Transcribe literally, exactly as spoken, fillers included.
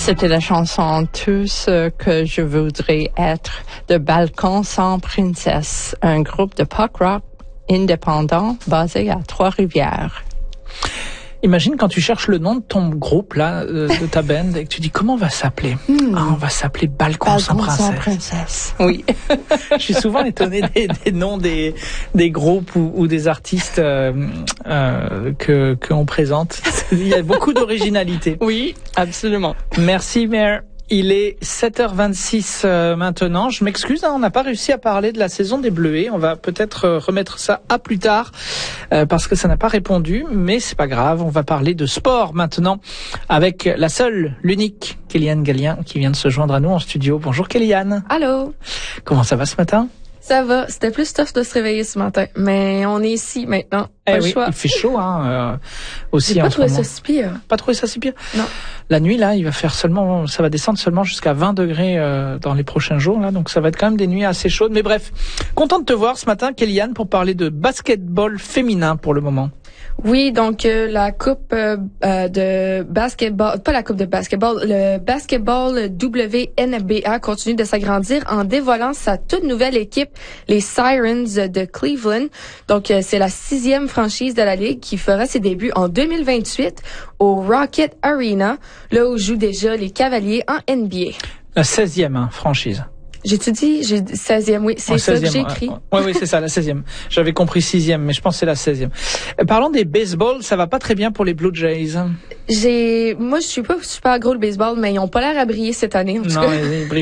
C'était la chanson Tout ce que je voudrais être de Balcon sans princesse, un groupe de pop rock indépendant basé à Trois-Rivières. Imagine quand tu cherches le nom de ton groupe là, euh, de ta band, et que tu dis comment on va s'appeler. Hmm. Ah, on va s'appeler Balcon, Balcon sans princesse. Sans princesse. Oui. Je suis souvent étonné des, des noms des des groupes ou, ou des artistes euh, euh, que que on présente. Il y a beaucoup d'originalité. Oui, absolument. Merci, Mère. Il est sept heures vingt-six euh, maintenant. Je m'excuse, hein, on n'a pas réussi à parler de la saison des Bleuets. On va peut-être euh, remettre ça à plus tard euh, parce que ça n'a pas répondu, mais c'est pas grave. On va parler de sport maintenant avec la seule, l'unique Kéliane Gallien qui vient de se joindre à nous en studio. Bonjour Kéliane. Allô. Comment ça va ce matin? Ça va. C'était plus tough de se réveiller ce matin, mais on est ici maintenant. Eh pas oui, le choix. Il fait chaud, hein, euh, aussi J'ai en pas ce trouvé moment. ça si pire. Pas trouvé ça si pire? Non. La nuit, là, il va faire seulement, ça va descendre seulement jusqu'à vingt degrés euh, dans les prochains jours, là. Donc ça va être quand même des nuits assez chaudes. Mais bref, content de te voir ce matin, Kéliane, pour parler de basketball féminin pour le moment. Oui, donc euh, la coupe euh, euh, de basketball, pas la coupe de basketball, le basketball W N B A continue de s'agrandir en dévoilant sa toute nouvelle équipe, les Sirens de Cleveland. Donc euh, c'est la sixième franchise de la ligue qui fera ses débuts en deux mille vingt-huit au Rocket Arena, là où jouent déjà les Cavaliers en N B A. La seizième hein, franchise. J'ai-tu dit? J'ai dit seizième, oui. C'est ça que j'ai écrit. Oui, oui, c'est ça, la seizième. J'avais compris sixième, mais je pense que c'est la seizième. Euh, parlons des baseball, ça va pas très bien pour les Blue Jays. J'ai, moi, je suis pas super gros le baseball, mais ils ont pas l'air à briller cette année, en tout non, cas. Ils, ils